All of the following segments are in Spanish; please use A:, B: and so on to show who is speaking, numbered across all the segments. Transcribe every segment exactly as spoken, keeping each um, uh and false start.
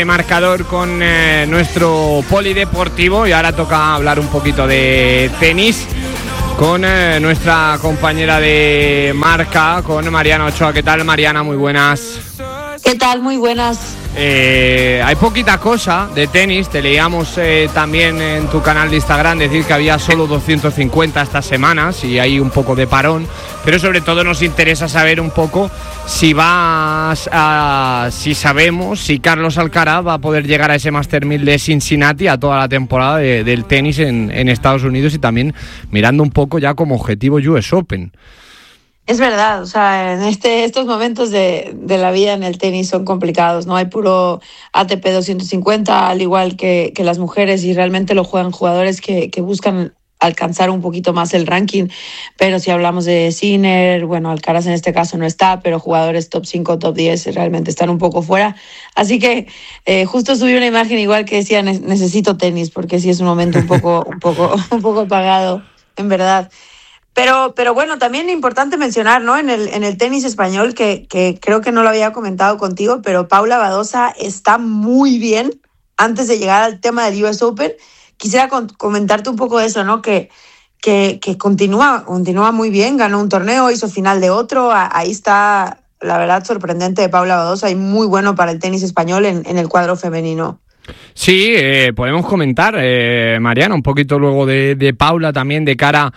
A: Marcador con eh, nuestro polideportivo, y ahora toca hablar un poquito de tenis con eh, nuestra compañera de marca, con Mariana Ochoa. ¿Qué tal, Mariana? Muy buenas.
B: ¿Qué tal? Muy buenas.
A: Eh, hay poquita cosa de tenis. Te leíamos eh, también en tu canal de Instagram decir que había solo doscientos cincuenta estas semanas y hay un poco de parón, pero sobre todo nos interesa saber un poco si vas a, si sabemos si Carlos Alcaraz va a poder llegar a ese Master mil de Cincinnati, a toda la temporada de, del tenis en, en Estados Unidos, y también mirando un poco ya como objetivo U S Open.
B: Es verdad, o sea, en este, estos momentos de, de la vida en el tenis son complicados, ¿no? Hay puro A T P doscientos cincuenta, al igual que, que las mujeres, y realmente lo juegan jugadores que, que buscan alcanzar un poquito más el ranking. Pero si hablamos de Sinner, bueno, Alcaraz en este caso no está, pero jugadores top cinco, top diez realmente están un poco fuera. Así que eh, justo subí una imagen igual que decía, necesito tenis, porque sí es un momento un poco, un poco, un poco apagado, en verdad. Pero, pero bueno, también importante mencionar, ¿no? En el, en el tenis español, que, que creo que no lo había comentado contigo, pero Paula Badosa está muy bien antes de llegar al tema del U S Open. Quisiera con, comentarte un poco de eso, ¿no? Que, que, que continúa, continúa muy bien, ganó un torneo, hizo final de otro, a, ahí está, la verdad, sorprendente de Paula Badosa y muy bueno para el tenis español en, en el cuadro femenino.
A: Sí, eh, podemos comentar, eh, Mariana, un poquito luego de, de Paula también de cara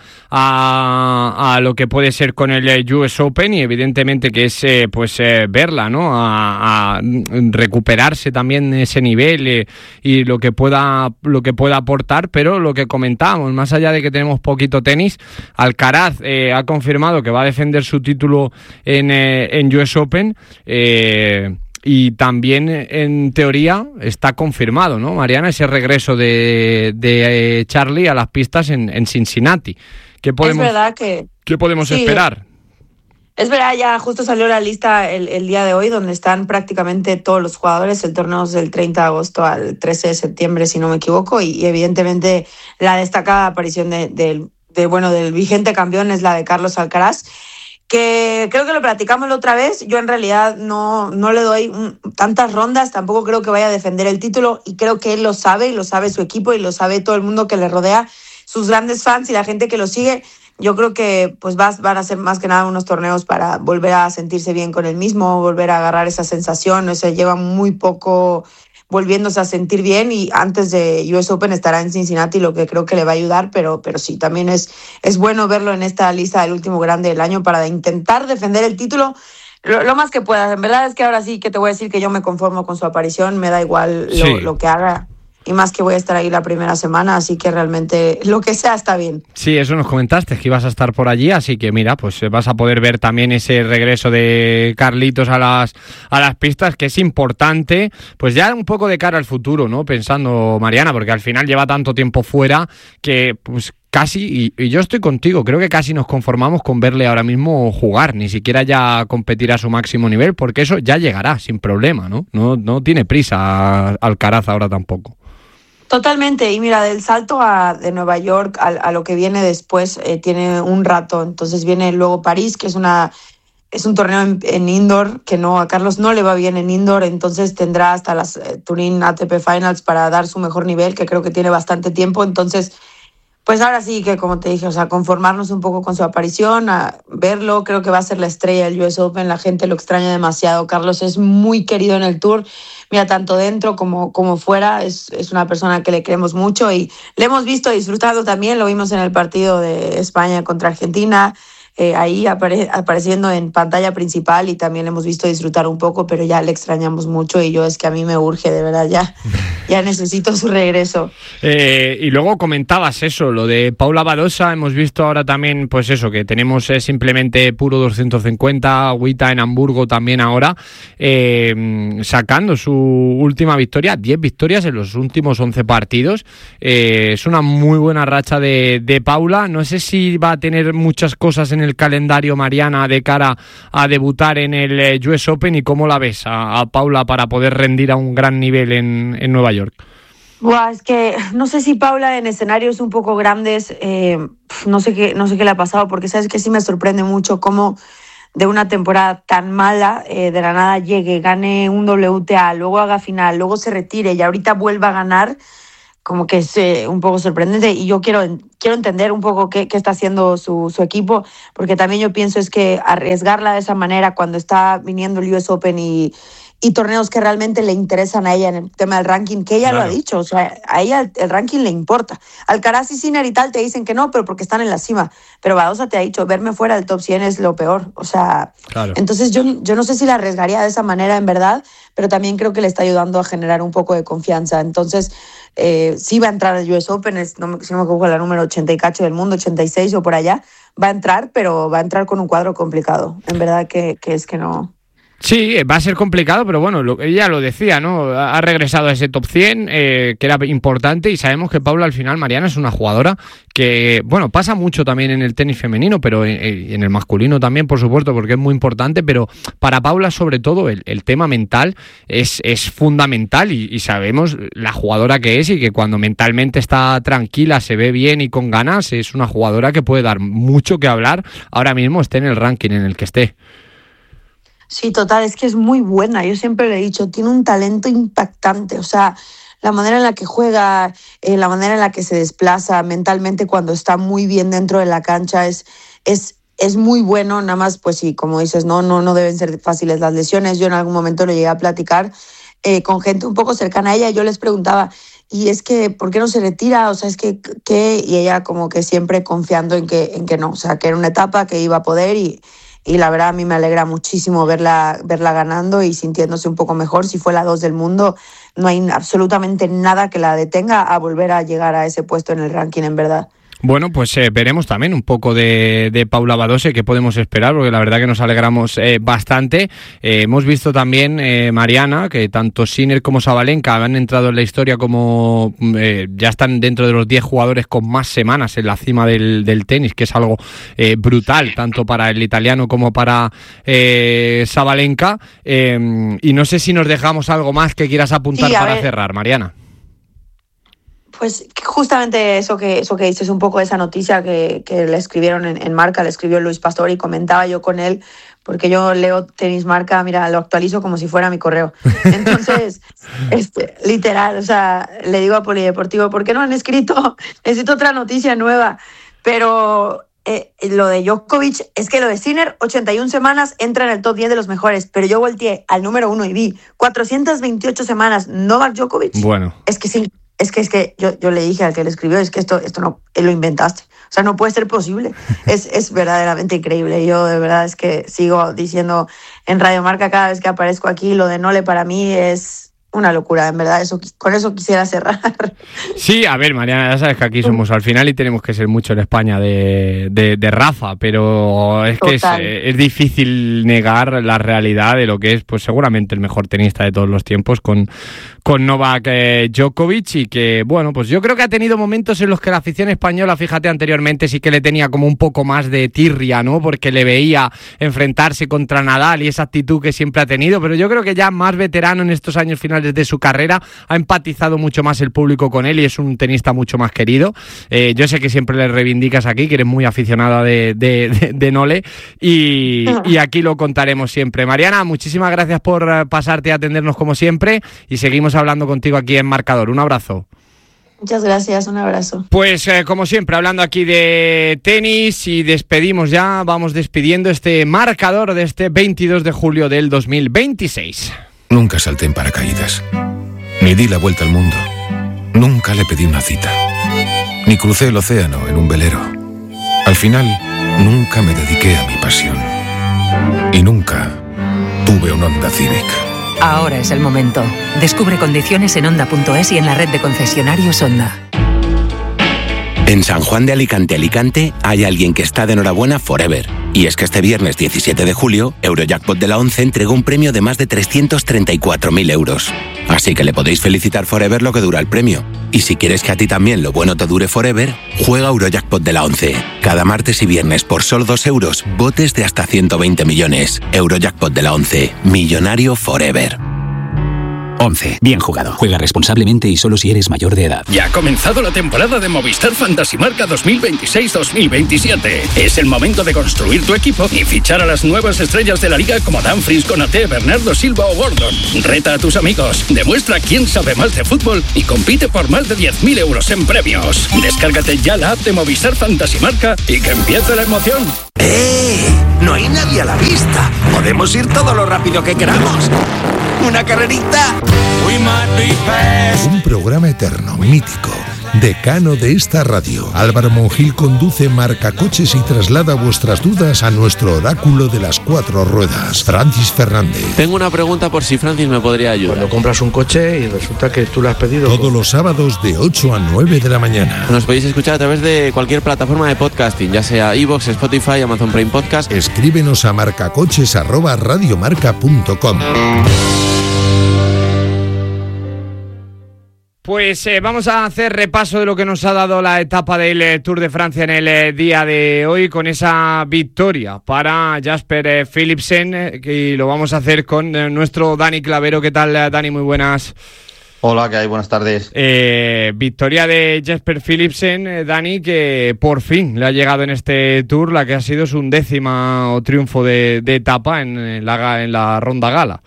A: a, a lo que puede ser con el U S Open, y evidentemente que es eh, pues eh, verla, ¿no? A, a recuperarse también ese nivel eh, y lo que pueda lo que pueda aportar. Pero lo que comentábamos, más allá de que tenemos poquito tenis, Alcaraz eh, ha confirmado que va a defender su título en, eh, en U S Open. Eh, Y también, en teoría, está confirmado, ¿no, Mariana? Ese regreso de, de eh, Charlie a las pistas en, en Cincinnati. ¿Qué podemos,
B: es verdad que,
A: ¿qué podemos
B: sí,
A: esperar?
B: Es verdad, ya justo salió la lista el, el día de hoy, donde están prácticamente todos los jugadores. El torneo es del treinta de agosto al trece de septiembre, si no me equivoco, y, y evidentemente la destacada aparición de, de, de, bueno, del vigente campeón es la de Carlos Alcaraz, que creo que lo platicamos la otra vez. Yo en realidad no, no le doy un, tantas rondas, tampoco creo que vaya a defender el título, y creo que él lo sabe, y lo sabe su equipo, y lo sabe todo el mundo que le rodea, sus grandes fans y la gente que lo sigue. Yo creo que pues va, van a ser más que nada unos torneos para volver a sentirse bien con él mismo, volver a agarrar esa sensación. O sea, lleva muy poco volviéndose a sentir bien, y antes de U S Open estará en Cincinnati, lo que creo que le va a ayudar. Pero, pero sí, también es, es bueno verlo en esta lista del último grande del año para intentar defender el título lo, lo más que pueda. En verdad es que ahora sí que te voy a decir que yo me conformo con su aparición, me da igual lo,
A: sí.
B: lo que haga. Y más que voy a estar ahí la primera semana, así que realmente lo que sea está bien.
A: Sí, eso nos comentaste, que ibas a estar por allí, así que mira, pues vas a poder ver también ese regreso de Carlitos a las, a las pistas, que es importante, pues ya un poco de cara al futuro, ¿no? Pensando, Mariana, porque al final lleva tanto tiempo fuera que pues casi, y, y yo estoy contigo, creo que casi nos conformamos con verle ahora mismo jugar, ni siquiera ya competir a su máximo nivel, porque eso ya llegará sin problema, ¿no? No, no tiene prisa Alcaraz ahora tampoco.
B: Totalmente, y mira, del salto a, de Nueva York a, a lo que viene después eh, tiene un rato. Entonces viene luego París, que es una es un torneo en, en indoor, que no, a Carlos no le va bien en indoor, entonces tendrá hasta las eh, Turín A T P Finals para dar su mejor nivel, que creo que tiene bastante tiempo. Entonces, pues ahora sí que, como te dije, o sea, conformarnos un poco con su aparición, a verlo. Creo que va a ser la estrella del U S Open, la gente lo extraña demasiado. Carlos es muy querido en el Tour, mira, tanto dentro como, como fuera, es, es una persona que le queremos mucho, y le hemos visto disfrutando también. Lo vimos en el partido de España contra Argentina, eh, ahí apare, apareciendo en pantalla principal, y también le hemos visto disfrutar un poco, pero ya le extrañamos mucho, y yo es que a mí me urge, de verdad, ya, ya necesito su regreso.
A: Eh, y luego comentabas eso, lo de Paula Badosa. Hemos visto ahora también, pues eso, que tenemos eh, simplemente puro doscientos cincuenta, agüita en Hamburgo también ahora, eh, sacando su última victoria, diez victorias en los últimos once partidos. Eh, es una muy buena racha de, de Paula. No sé si va a tener muchas cosas en el calendario, Mariana, de cara a debutar en el U S Open, y cómo la ves a, a Paula para poder rendir a un gran nivel en, en Nueva York.
B: Buah, es que no sé si Paula en escenarios un poco grandes, eh, no sé qué, no sé qué le ha pasado, porque sabes que sí me sorprende mucho cómo de una temporada tan mala, eh, de la nada llegue, gane un W T A, luego haga final, luego se retire y ahorita vuelva a ganar, como que es eh, un poco sorprendente. Y yo quiero, quiero entender un poco qué, qué está haciendo su, su equipo, porque también yo pienso es que arriesgarla de esa manera cuando está viniendo el U S Open y, y torneos que realmente le interesan a ella en el tema del ranking, que ella claro. lo ha dicho, o sea, a ella el, el ranking le importa. Alcaraz y Sinner y tal te dicen que no, pero porque están en la cima. Pero Badosa te ha dicho, verme fuera del top cien es lo peor. O sea, claro. entonces yo, yo no sé si la arriesgaría de esa manera en verdad, pero también creo que le está ayudando a generar un poco de confianza. Entonces, eh, sí va a entrar al U S Open, es, no, si no me equivoco, la número ochenta y cacho del mundo, ochenta y seis o por allá, va a entrar, pero va a entrar con un cuadro complicado. En verdad que, que es que no...
A: Sí, va a ser complicado, pero bueno, lo, ella lo decía, ¿no? Ha regresado a ese top cien, eh, que era importante, y sabemos que Paula al final, Mariana, es una jugadora que, bueno, pasa mucho también en el tenis femenino, pero en, en el masculino también, por supuesto, porque es muy importante, pero para Paula, sobre todo, el, el tema mental es, es fundamental y, y sabemos la jugadora que es y que cuando mentalmente está tranquila, se ve bien y con ganas, es una jugadora que puede dar mucho que hablar, ahora mismo esté en el ranking en el que esté.
B: Sí, total, es que es muy buena, yo siempre le he dicho, tiene un talento impactante, o sea, la manera en la que juega, eh, la manera en la que se desplaza mentalmente cuando está muy bien dentro de la cancha es, es, es muy bueno, nada más, pues sí, como dices, no, no, no deben ser fáciles las lesiones. Yo en algún momento lo llegué a platicar eh, con gente un poco cercana a ella, y yo les preguntaba, y es que, ¿por qué no se retira? O sea, es que, ¿qué? Y ella como que siempre confiando en que, en que no, o sea, que era una etapa que iba a poder y... Y la verdad a mí me alegra muchísimo verla, verla ganando y sintiéndose un poco mejor. Si fue la dos del mundo, no hay absolutamente nada que la detenga a volver a llegar a ese puesto en el ranking, en verdad.
A: Bueno, pues eh, veremos también un poco de, de Paula Badosa, que podemos esperar, porque la verdad que nos alegramos eh, bastante. Eh, hemos visto también, eh, Mariana, que tanto Sinner como Sabalenka han entrado en la historia como eh, ya están dentro de los diez jugadores con más semanas en la cima del, del tenis, que es algo eh, brutal, tanto para el italiano como para eh, Sabalenka. Eh, y no sé si nos dejamos algo más que quieras apuntar sí, para ver. cerrar, Mariana.
B: Pues justamente eso que, eso que dices, un poco esa noticia que, que le escribieron en, en Marca, le escribió Luis Pastor y comentaba yo con él, porque yo leo Tenis Marca, mira, lo actualizo como si fuera mi correo. Entonces, este, literal, o sea, le digo a Polideportivo, ¿por qué no han escrito? Necesito otra noticia nueva. Pero eh, lo de Djokovic, es que lo de Sinner, ochenta y una semanas, entra en el top diez de los mejores, pero yo volteé al número uno y vi cuatrocientas veintiocho semanas Novak Djokovic.
A: Bueno.
B: Es que sí. Es que, es que yo, yo le dije al que le escribió, es que esto, esto no, lo inventaste. O sea, no puede ser posible. Es, es verdaderamente increíble. Yo de verdad es que sigo diciendo en Radio Marca cada vez que aparezco aquí, lo de Nole para mí es una locura, en verdad. Eso, con eso quisiera cerrar.
A: Sí, a ver, Mariana, ya sabes que aquí somos al final y tenemos que ser mucho en España de, de, de Rafa, pero es que es, es difícil negar la realidad de lo que es, pues seguramente el mejor tenista de todos los tiempos con, con Novak eh, Djokovic, y que, bueno, pues yo creo que ha tenido momentos en los que la afición española, fíjate, anteriormente sí que le tenía como un poco más de tirria, ¿no? Porque le veía enfrentarse contra Nadal y esa actitud que siempre ha tenido, pero yo creo que ya más veterano en estos años finales de su carrera, ha empatizado mucho más el público con él y es un tenista mucho más querido. Eh, yo sé que siempre le reivindicas aquí, que eres muy aficionada de, de, de, de Nole, y, y aquí lo contaremos siempre. Mariana, muchísimas gracias por pasarte a atendernos como siempre y seguimos hablando contigo aquí en Marcador. Un abrazo.
B: Muchas gracias, un abrazo.
A: Pues eh, como siempre, hablando aquí de tenis, y despedimos ya, vamos despidiendo este Marcador de este veintidós de julio del dos mil veintiséis.
C: Nunca salté en paracaídas, ni di la vuelta al mundo, nunca le pedí una cita, ni crucé el océano en un velero. Al final, nunca me dediqué a mi pasión y nunca tuve un Honda Civic.
D: Ahora es el momento. Descubre condiciones en Honda punto es y en la red de concesionarios Honda.
E: En San Juan de Alicante, Alicante, hay alguien que está de enhorabuena forever. Y es que este viernes diecisiete de julio, Eurojackpot de la once entregó un premio de más de trescientos treinta y cuatro mil euros. Así que le podéis felicitar forever lo que dura el premio. Y si quieres que a ti también lo bueno te dure forever, juega Eurojackpot de la once. Cada martes y viernes por solo dos euros, botes de hasta ciento veinte millones. Eurojackpot de la once, millonario forever.
F: once. Bien jugado. Juega responsablemente y solo si eres mayor de edad.
G: Ya ha comenzado la temporada de Movistar Fantasy Marca dos mil veintiséis dos mil veintisiete. Es el momento de construir tu equipo y fichar a las nuevas estrellas de la liga como Dumfries, Konaté, Bernardo Silva o Gordon. Reta a tus amigos, demuestra quién sabe más de fútbol y compite por más de diez mil euros en premios. Descárgate ya la app de Movistar Fantasy Marca y que empiece la emoción.
H: ¡Eh! No hay nadie a la vista. Podemos ir todo lo rápido que queramos. ¿Una carrerita?
I: Un programa eterno, mítico, decano de esta radio. Álvaro Monjil conduce Marcacoches y traslada vuestras dudas a nuestro oráculo de las cuatro ruedas, Francis Fernández.
J: Tengo una pregunta por si Francis me podría ayudar.
K: Cuando compras un coche y resulta que tú lo has pedido...
I: Todos los sábados de ocho a nueve de la mañana.
J: Nos podéis escuchar a través de cualquier plataforma de podcasting, ya sea iVoox, Spotify, Amazon Prime Podcast.
I: Escríbenos a marcacoches arroba radiomarca punto com.
A: Pues eh, vamos a hacer repaso de lo que nos ha dado la etapa del eh, Tour de Francia en el eh, día de hoy, con esa victoria para Jasper eh, Philipsen, eh, y lo vamos a hacer con eh, nuestro Dani Clavero. ¿Qué tal, eh, Dani? Muy buenas.
L: Hola, ¿qué hay? Buenas tardes.
A: Eh, victoria de Jasper Philipsen, eh, Dani, que por fin le ha llegado en este Tour, la que ha sido su undécima triunfo de, de etapa en, en, la, en la ronda gala.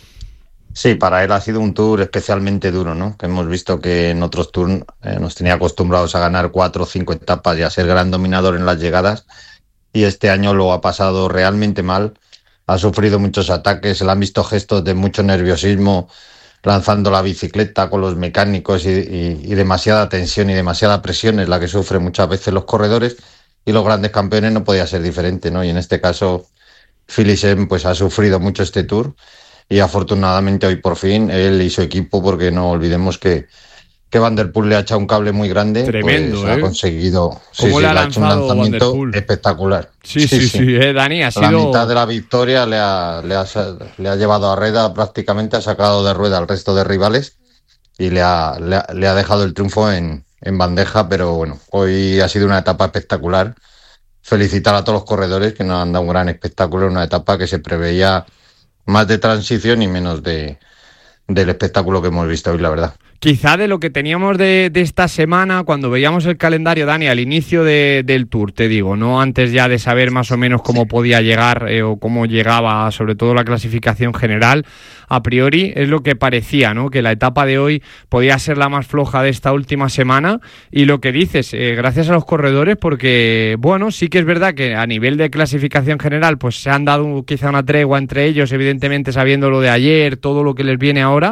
L: Sí, para él ha sido un Tour especialmente duro, ¿no? Que hemos visto que en otros Tours eh, nos tenía acostumbrados a ganar cuatro o cinco etapas y a ser gran dominador en las llegadas, y este año lo ha pasado realmente mal. Ha sufrido muchos ataques, se le han visto gestos de mucho nerviosismo lanzando la bicicleta con los mecánicos y, y, y demasiada tensión y demasiada presión es la que sufren muchas veces los corredores, y los grandes campeones no podía ser diferente, ¿no? Y en este caso Philipsen pues ha sufrido mucho este Tour. Y afortunadamente hoy por fin él y su equipo, porque no olvidemos que, que Van der Poel le ha echado un cable muy grande.
A: Tremendo,
L: pues,
A: ¿eh?
L: Ha conseguido...
A: ¿Cómo
L: sí,
A: le
L: sí,
A: ha
L: le ha hecho un lanzamiento espectacular.
A: Sí, sí, sí, sí eh, Dani, ha sido...
L: La mitad de la victoria le ha, le ha, le ha llevado a rueda prácticamente, ha sacado de rueda al resto de rivales y le ha, le ha, le ha dejado el triunfo en, en bandeja, pero bueno, hoy ha sido una etapa espectacular. Felicitar a todos los corredores que nos han dado un gran espectáculo, una etapa que se preveía más de transición y menos de del espectáculo que hemos visto hoy, la verdad.
A: Quizá de lo que teníamos de, de esta semana, cuando veíamos el calendario, Dani, al inicio de, del Tour, te digo, no antes ya de saber más o menos cómo podía llegar eh, o cómo llegaba, sobre todo la clasificación general, a priori es lo que parecía, ¿no? Que la etapa de hoy podía ser la más floja de esta última semana, y lo que dices, eh, gracias a los corredores, porque, bueno, sí que es verdad que a nivel de clasificación general, pues se han dado quizá una tregua entre ellos, evidentemente sabiendo lo de ayer, todo lo que les viene ahora,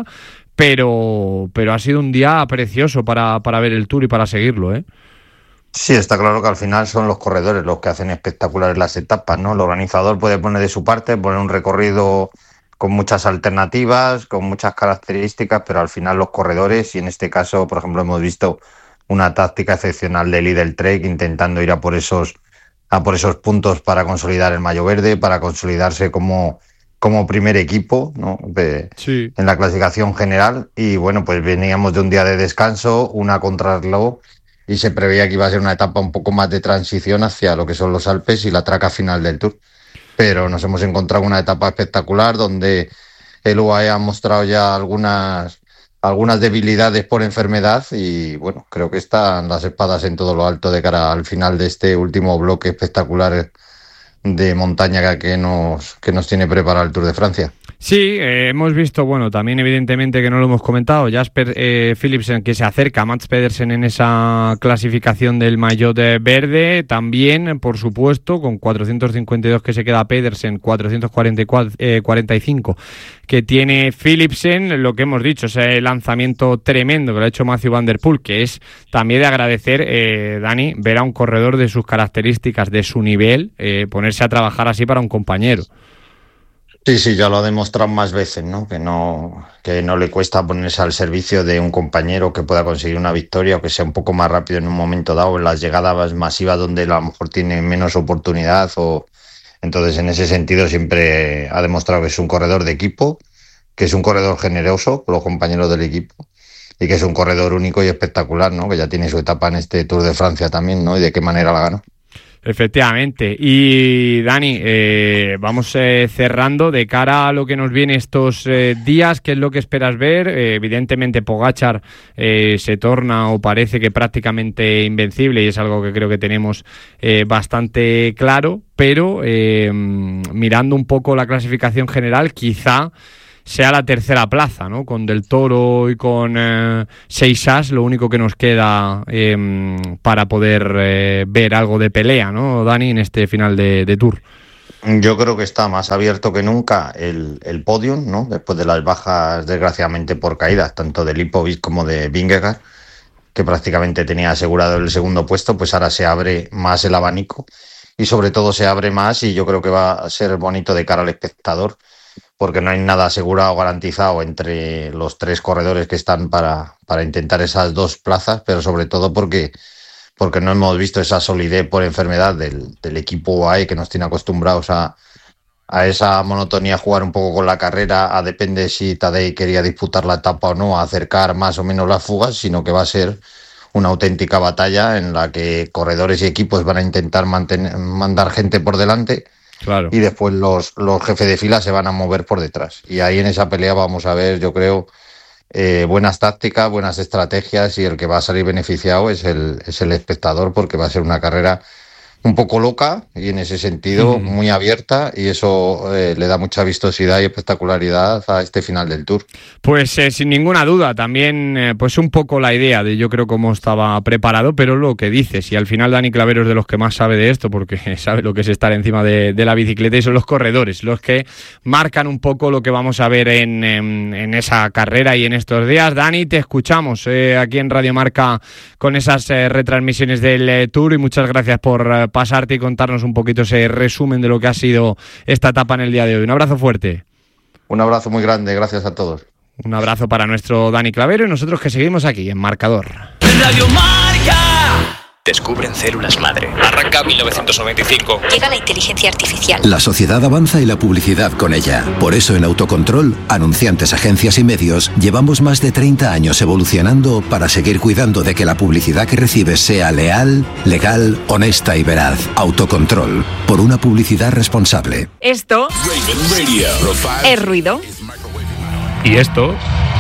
A: pero pero ha sido un día precioso para, para ver el Tour y para seguirlo, ¿eh?
L: Sí, está claro que al final son los corredores los que hacen espectaculares las etapas, ¿no? El organizador puede poner de su parte, poner un recorrido con muchas alternativas, con muchas características, pero al final los corredores, y en este caso, por ejemplo, hemos visto una táctica excepcional de Lidl Trek intentando ir a por esos a por esos puntos para consolidar el maillot verde, para consolidarse como como primer equipo, ¿no? De,
A: sí.
L: En la clasificación general, y bueno, pues veníamos de un día de descanso, una contrarreloj, y se preveía que iba a ser una etapa un poco más de transición hacia lo que son los Alpes y la traca final del Tour, pero nos hemos encontrado una etapa espectacular donde el U A E ha mostrado ya algunas algunas debilidades por enfermedad, y bueno, creo que están las espadas en todo lo alto de cara al final de este último bloque espectacular de montaña que nos, que nos tiene preparado el Tour de Francia.
A: Sí, eh, hemos visto, bueno, también evidentemente que no lo hemos comentado, Jasper eh, Philipsen, que se acerca a Mats Pedersen en esa clasificación del maillot verde, también, por supuesto, con cuatrocientos cincuenta y dos que se queda Pedersen, cuatrocientos cuarenta y cuatro, eh, cuarenta y cinco que tiene Philipsen, lo que hemos dicho, ese lanzamiento tremendo que lo ha hecho Matthew Van der Poel, que es también de agradecer, eh, Dani, ver a un corredor de sus características, de su nivel, eh, ponerse a trabajar así para un compañero.
L: Sí, sí, ya lo ha demostrado más veces, ¿no? Que no, que no le cuesta ponerse al servicio de un compañero que pueda conseguir una victoria o que sea un poco más rápido en un momento dado, en las llegadas masivas donde a lo mejor tiene menos oportunidad. O entonces, en ese sentido, siempre ha demostrado que es un corredor de equipo, que es un corredor generoso con los compañeros del equipo y que es un corredor único y espectacular, ¿no? Que ya tiene su etapa en este Tour de Francia también, ¿no? Y de qué manera la ganó.
A: Efectivamente. Y Dani, eh, vamos eh, cerrando de cara a lo que nos viene estos eh, días. ¿Qué es lo que esperas ver? Eh, evidentemente Pogačar eh, se torna o parece que prácticamente invencible, y es algo que creo que tenemos eh, bastante claro, pero eh, mirando un poco la clasificación general, quizá sea la tercera plaza, ¿no? Con Del Toro y con eh, seis as, lo único que nos queda eh, para poder eh, ver algo de pelea, ¿no, Dani, en este final de, de Tour?
L: Yo creo que está más abierto que nunca el, el podium, ¿no? Después de las bajas, desgraciadamente, por caídas, tanto de Lipovic como de Vingegaard, que prácticamente tenía asegurado el segundo puesto, pues ahora se abre más el abanico y sobre todo se abre más, y yo creo que va a ser bonito de cara al espectador, porque no hay nada asegurado o garantizado entre los tres corredores que están para, para intentar esas dos plazas, pero sobre todo porque, porque no hemos visto esa solidez por enfermedad del, del equipo U A E, que nos tiene acostumbrados a, a esa monotonía, jugar un poco con la carrera, a depende si Tadej quería disputar la etapa o no, a acercar más o menos las fugas, sino que va a ser una auténtica batalla en la que corredores y equipos van a intentar mantener, mandar gente por delante.
A: Claro.
L: Y después los, los jefes de fila se van a mover por detrás. Y ahí en esa pelea vamos a ver, yo creo, eh, buenas tácticas, buenas estrategias, y el que va a salir beneficiado es el, es el espectador, porque va a ser una carrera un poco loca y en ese sentido mm. muy abierta, y eso eh, le da mucha vistosidad y espectacularidad a este final del Tour.
A: Pues eh, sin ninguna duda, también eh, pues un poco la idea de yo creo cómo estaba preparado, pero lo que dices, y al final Dani Clavero es de los que más sabe de esto, porque sabe lo que es estar encima de, de la bicicleta, y son los corredores los que marcan un poco lo que vamos a ver en, en, en esa carrera y en estos días. Dani, te escuchamos eh, aquí en Radio Marca con esas eh, retransmisiones del eh, Tour, y muchas gracias por eh, pasarte y contarnos un poquito ese resumen de lo que ha sido esta etapa en el día de hoy. Un abrazo fuerte.
L: Un abrazo muy grande, gracias a todos.
A: Un abrazo para nuestro Dani Clavero, y nosotros que seguimos aquí en Marcador.
M: Radio Marca.
N: Descubren células madre. Arranca mil novecientos noventa y cinco.
O: Llega la inteligencia artificial.
P: La sociedad avanza y la publicidad con ella. Por eso en Autocontrol, anunciantes, agencias y medios, llevamos más de treinta años evolucionando para seguir cuidando de que la publicidad que recibes sea leal, legal, honesta y veraz. Autocontrol, por una publicidad responsable.
Q: Esto es ruido.
R: Y esto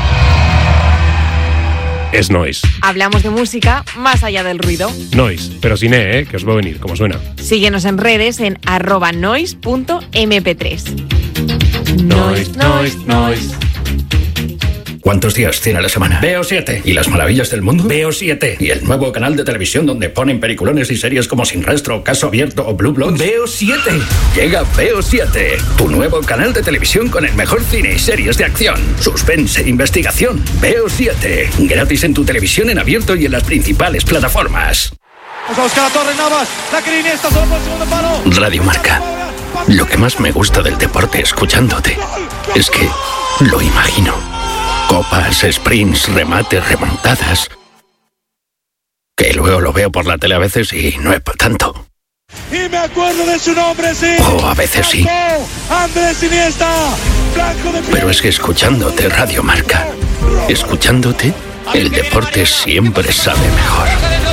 R: es noise.
Q: Hablamos de música más allá del ruido.
R: Noise, pero sin E, ¿eh? Que os va a venir, como suena.
Q: Síguenos en redes en arroba noise punto eme pe tres.
R: Noise, noise, noise.
G: ¿Cuántos días tiene la semana? Veo siete. ¿Y las maravillas del mundo? Veo siete. ¿Y el nuevo canal de televisión donde ponen peliculones y series como Sin Rastro, Caso Abierto o Blue Bloods? Veo siete. Llega Veo siete, tu nuevo canal de televisión con el mejor cine y series de acción, suspense e investigación. Veo siete. Gratis en tu televisión en abierto y en las principales plataformas.
S: Vamos a buscar a Torres Navas. La que Iniesta solo por el segundo palo.
G: Radio Marca. Lo que más me gusta del deporte escuchándote es que lo imagino. Copas, sprints, remates, remontadas. Que luego lo veo por la tele a veces y no es para tanto.
S: Y me acuerdo de su nombre, sí.
G: O a veces sí.
S: Andrés Iniesta. Blanco de piel.
G: Pero es que escuchándote Radio Marca, escuchándote, el deporte siempre sabe mejor.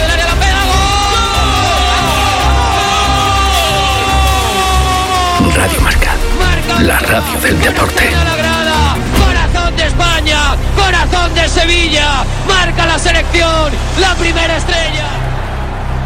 G: Radio Marca, la radio del deporte.
M: De España, corazón de Sevilla, marca la selección, la primera estrella.